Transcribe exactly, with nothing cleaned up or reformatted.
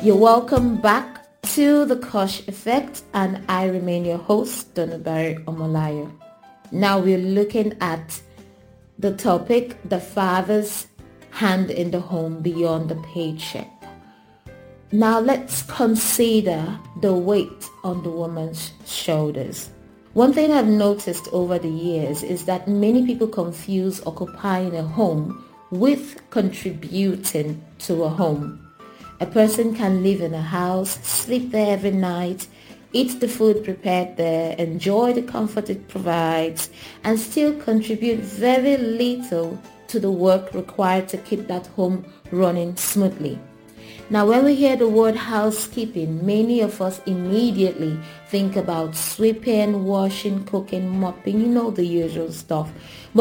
You're welcome back to The Kosh Effect, and I remain your host, Donabari Omolayo. Now we're looking at the topic, the father's hand in the home beyond the paycheck. Now let's consider the weight on the woman's shoulders. One thing I've noticed over the years is that many people confuse occupying a home with contributing to a home. A person can live in a house, sleep there every night, eat the food prepared there, enjoy the comfort it provides, and still contribute very little to the work required to keep that home running smoothly. Now, when we hear the word housekeeping, many of us immediately think about sweeping, washing, cooking, mopping, you know, the usual stuff. But